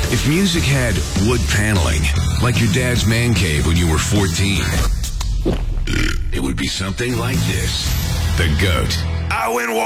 If music had wood paneling, like your dad's man cave when you were 14, it would be something like this. The GOAT. I went walking.